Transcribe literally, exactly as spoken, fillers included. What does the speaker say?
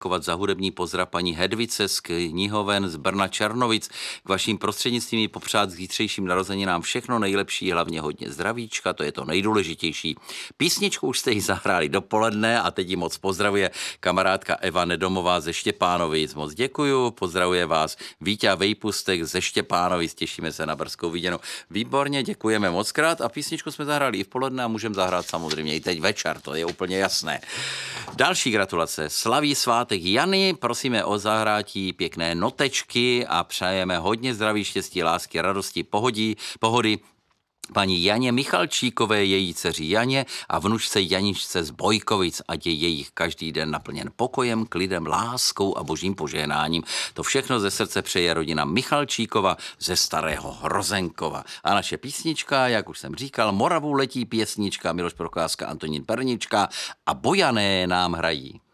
Kovat za hudební pozdrav paní Hedvice z knihoven z Brna Černovic. K vaším prostřednictvím popřát s zítřejším narozeninám všechno nejlepší, hlavně hodně zdravíčka, to je to nejdůležitější. Písničku už jste jí zahráli dopoledne a teď ji moc pozdravuje kamarádka Eva Nedomová ze Štěpánovic. Moc děkuju, pozdravuje vás Víťa Vejpustek ze Štěpánovic, těšíme se na brzkou viděnou. Výborně, děkujeme moc krát a písničku jsme zahráli i v poledne a můžeme zahrát samozřejmě i teď večer, to je úplně jasné. Další gratulace, slaví svátek Jany, prosíme o zahrátí pěkné notečky a přejeme hodně zdraví, štěstí, lásky, radosti, pohodí, pohody paní Janě Michalčíkové, její dceři Janě a vnučce Janičce z Bojkovic, ať je jejich každý den naplněn pokojem, klidem, láskou a božím požehnáním. To všechno ze srdce přeje rodina Michalčíkova ze Starého Hrozenkova. A naše písnička, jak už jsem říkal, Moravu letí pěsnička, Miloš Procházka, Antonín Pernička a Bojané nám hrají.